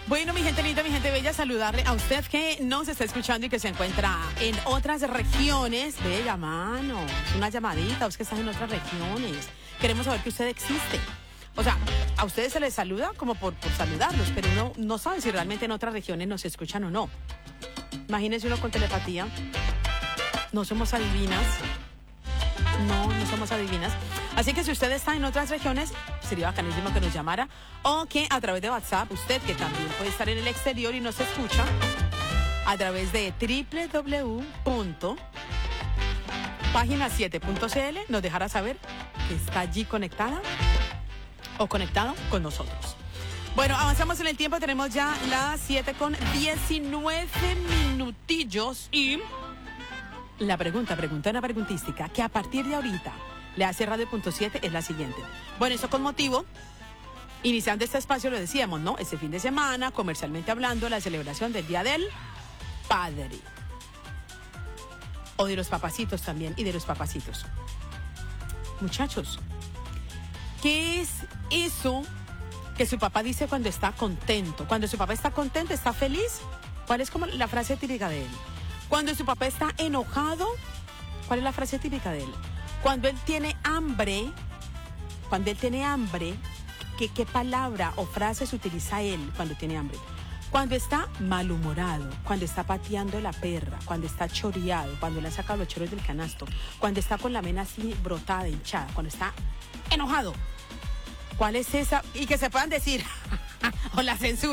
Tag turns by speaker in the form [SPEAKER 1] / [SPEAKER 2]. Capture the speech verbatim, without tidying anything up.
[SPEAKER 1] Bueno, mi gente linda, mi gente bella, saludarle a usted que nos está escuchando y que se encuentra en otras regiones. Bella mano, es una llamadita, usted que está en otras regiones. Queremos saber que usted existe. O sea, a ustedes se les saluda como por, por saludarlos, pero uno no sabe si realmente en otras regiones nos escuchan o no. Imagínense uno con telepatía. No somos adivinas. No, no somos adivinas. Así que si usted está en otras regiones, sería bacanísimo que nos llamara o que a través de WhatsApp, usted que también puede estar en el exterior y nos escucha a través de doble u doble u doble u punto página siete punto c l nos dejará saber que está allí conectada o conectado con nosotros. Bueno, avanzamos en el tiempo, tenemos ya las siete con diecinueve minutillos y la pregunta, pregunta una preguntística que a partir de ahorita le hace Radio Punto siete es la siguiente. Bueno, eso con motivo, iniciando este espacio lo decíamos, ¿no? Este fin de semana, comercialmente hablando, la celebración del Día del Padre. O de los papacitos también, y de los papacitos. Muchachos, ¿qué es eso que su papá dice cuando está contento? Cuando su papá está contento, está feliz. ¿Cuál es como la frase típica de él? Cuando su papá está enojado, ¿cuál es la frase típica de él? Cuando él tiene hambre, cuando él tiene hambre, ¿qué, qué palabra o frases utiliza él cuando tiene hambre? Cuando está malhumorado, cuando está pateando la perra, cuando está choreado, cuando le ha sacado los choros del canasto, cuando está con la mena así brotada, hinchada, cuando está enojado. ¿Cuál es esa? Y que se puedan decir, o la censura.